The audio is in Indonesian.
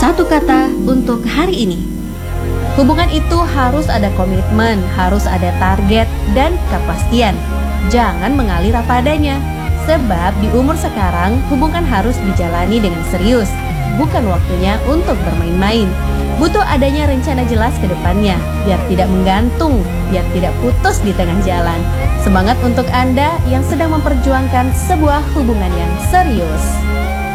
Satu kata untuk hari ini. Hubungan itu harus ada komitmen, harus ada target dan kepastian. Jangan mengalir apa adanya. Sebab di umur sekarang hubungan harus dijalani dengan serius. Bukan waktunya untuk bermain-main. Butuh adanya rencana jelas ke depannya, biar tidak menggantung, biar tidak putus di tengah jalan. Semangat untuk Anda yang sedang memperjuangkan sebuah hubungan yang serius.